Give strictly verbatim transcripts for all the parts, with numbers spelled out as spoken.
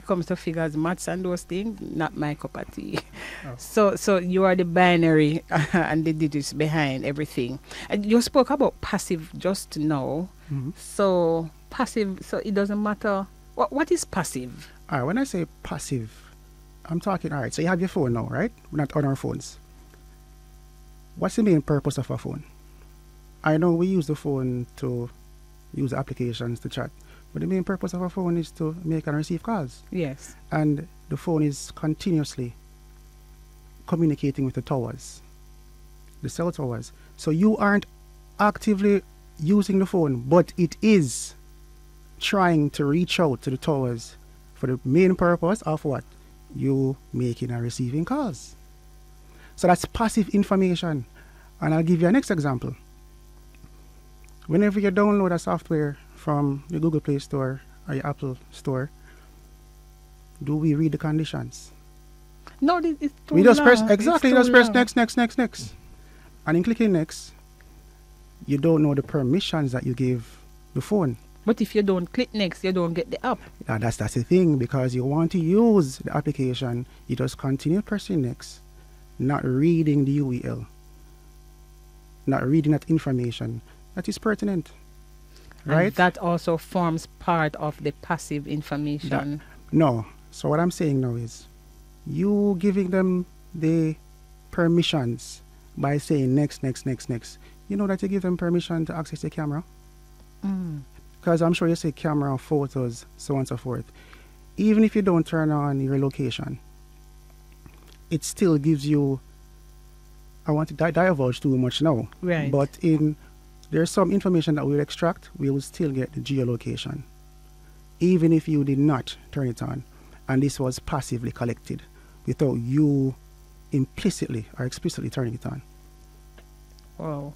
comes to figures, maths and those things, not my cup of tea. Oh. So, so you are the binary and the digits behind everything. And you spoke about passive just now. Mm-hmm. So passive. So it doesn't matter. What what is passive? All right, when I say passive, I'm talking, all right, so you have your phone now, right? We're not on our phones. What's the main purpose of a phone? I know we use the phone to use applications to chat, but the main purpose of a phone is to make and receive calls. Yes. And the phone is continuously communicating with the towers, the cell towers. So you aren't actively using the phone, but it is trying to reach out to the towers for the main purpose of what? You making and receiving calls. So that's passive information. And I'll give you a next example. Whenever you download a software from the Google Play Store or your Apple Store, do we read the conditions? No, it- it's too We just press, long. exactly, It's just too press long. next, next, next, next. And in clicking next, you don't know the permissions that you gave the phone. But if you don't click next, you don't get the app. Now that's, that's the thing, because you want to use the application, you just continue pressing next, not reading the U E L, not reading that information that is pertinent, And right? that also forms part of the passive information. No. So what I'm saying now is, you giving them the permissions by saying next, next, next, next. You know that you give them permission to access the camera? Mm. Because I'm sure you say camera, photos, so on and so forth. Even if you don't turn on your location, it still gives you, I want to di- divulge too much now, Right. but in there's some information that we'll extract, we will still get the geolocation, even if you did not turn it on. And this was passively collected without you implicitly or explicitly turning it on. Wow.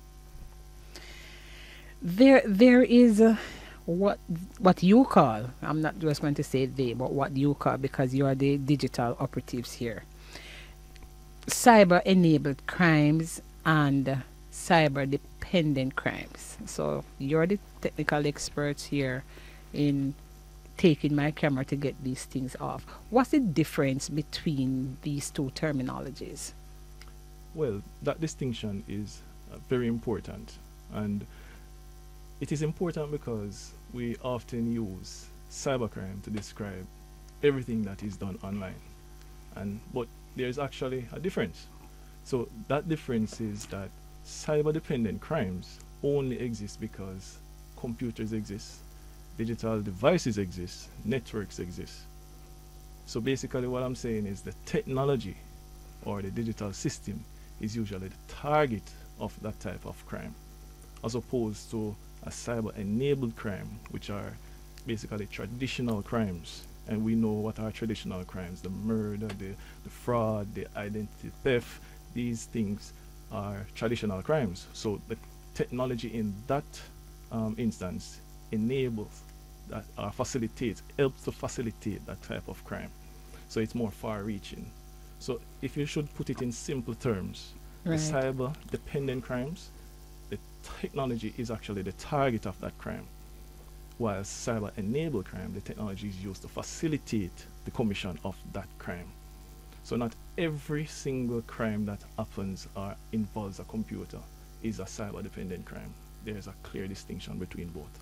There, there is uh, what what you call. I'm not just going to say they, but what you call, because you are the digital operatives here. Cyber-enabled crimes and cyber-dependent crimes. So you're the technical experts here in taking my camera to get these things off. What's the difference between these two terminologies? Well, that distinction is uh, very important, and it is important because we often use cybercrime to describe everything that is done online, and but there is actually a difference. So that difference is that cyber-dependent crimes only exist because computers exist, digital devices exist, networks exist. So basically what I'm saying is the technology or the digital system is usually the target of that type of crime, as opposed to a cyber-enabled crime, which are basically traditional crimes. And we know what are traditional crimes: the murder, the, the fraud, the identity theft. These things are traditional crimes. So the technology in that um, instance enables that, or facilitates, helps to facilitate that type of crime. So it's more far-reaching. So if you should put it in simple terms, Right. the cyber-dependent crimes, the technology is actually the target of that crime, while cyber-enabled crime, the technology is used to facilitate the commission of that crime. So not every single crime that happens or involves a computer is a cyber-dependent crime. There is a clear distinction between both.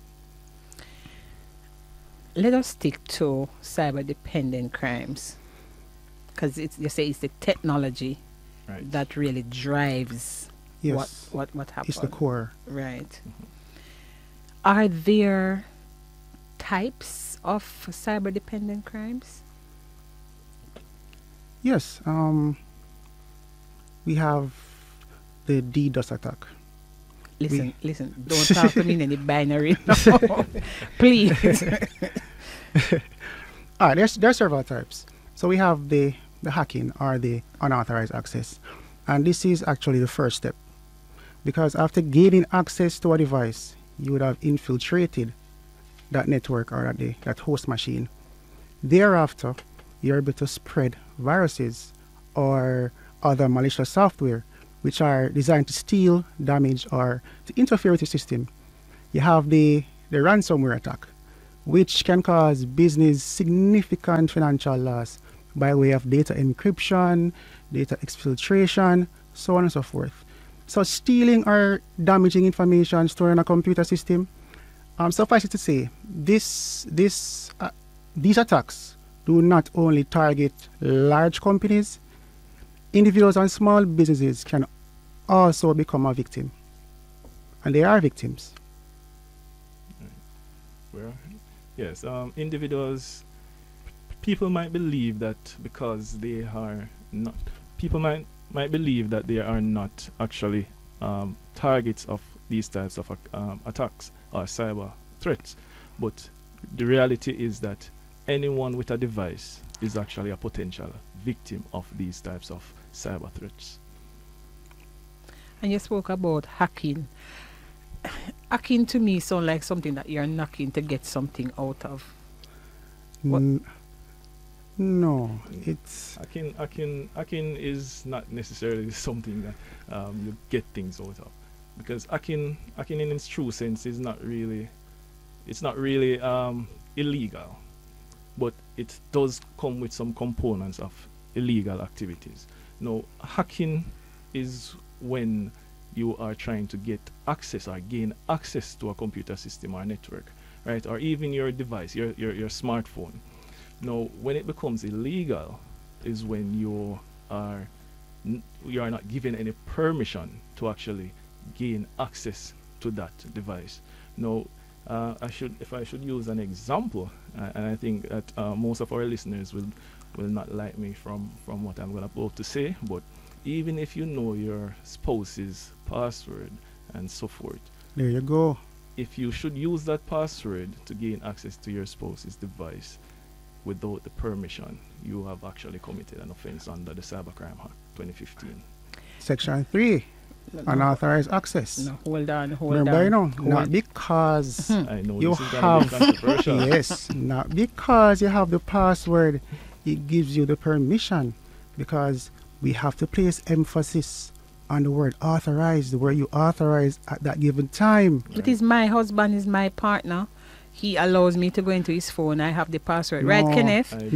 Let us stick to cyber-dependent crimes, because it's you say it's the technology Right. that really drives Yes, what what what happens. it's the core. Right. Are there types of cyber-dependent crimes? Yes, um, we have the DDoS attack. Listen, We- listen. Don't talk to me in any binary, no. Please. Ah, there's there are several types. So we have the the hacking or the unauthorized access, and this is actually the first step, because after gaining access to a device, you would have infiltrated that network or that the, that host machine. Thereafter, you're able to spread viruses or other malicious software which are designed to steal, damage, or to interfere with the system. You have the the ransomware attack, which can cause business significant financial loss by way of data encryption, data exfiltration, so on and so forth. So stealing or damaging information stored in a computer system, um, suffice it to say, this, this, uh, these attacks do not only target large companies, individuals and small businesses can also become a victim. And they are victims. Well, yes, um, individuals, people might believe that because they are not, people might might believe that they are not actually um, targets of these types of um, attacks or cyber threats, but the reality is that anyone with a device is actually a potential victim of these types of cyber threats. And you spoke about hacking. Hacking to me sound like something that you're knocking to get something out of. What? N- no, it's Hacking, hacking, hacking is not necessarily something that um, you get things out of, because hacking, hacking in its true sense is not really, it's not really um, illegal, but it does come with some components of illegal activities. Now, hacking is when you are trying to get access or gain access to a computer system or network, right? Or even your device, your, your, your smartphone. Now, when it becomes illegal is when you are n- you are not given any permission to actually gain access to that device. Now, uh, I should, if I should use an example, uh, and I think that uh, most of our listeners will will not like me from from what I'm going to say, but even if you know your spouse's password and so forth, there you go. if you should use that password to gain access to your spouse's device without the permission, you have actually committed an offense under the Cybercrime Act twenty fifteen. Section three, No, unauthorized access. no, hold on, hold Remember, on. you know, hold- not because I know you this is going to be have, controversial. yes, not because you have the password, it gives you the permission, because we have to place emphasis on the word authorized, where you authorize at that given time. It is my husband, is my partner. He allows me to go into his phone. I have the password. Right, No. Kenneth? I